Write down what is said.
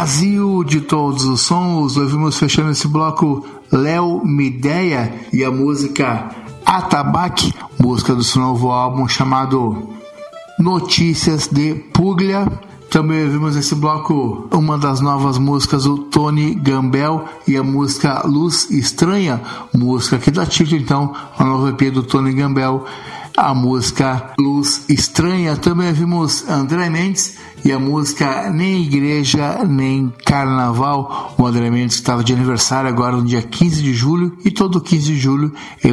Brasil de todos os sons. Ouvimos fechando esse bloco Léo Mideia e a música Atabaque, música do seu novo álbum chamado Notícias de Puglia. Também ouvimos nesse bloco uma das novas músicas do Tony Gambel e a música Luz Estranha, música que dá título então ao novo EP do Tony Gambel, a música Luz Estranha. Também ouvimos André Mendes e a música Nem Igreja Nem Carnaval. O André Mendes estava de aniversário agora no dia 15 de julho e todo 15 de julho ele